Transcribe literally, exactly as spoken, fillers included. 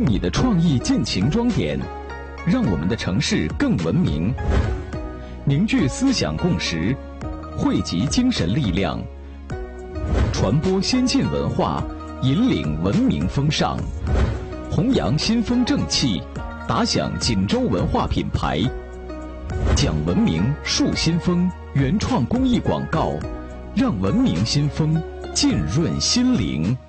你的创意尽情装点，让我们的城市更文明。凝聚思想共识，汇集精神力量，传播先进文化，引领文明风尚，弘扬新风正气，打响锦州文化品牌。讲文明，树新风，原创公益广告，让文明新风浸润心灵。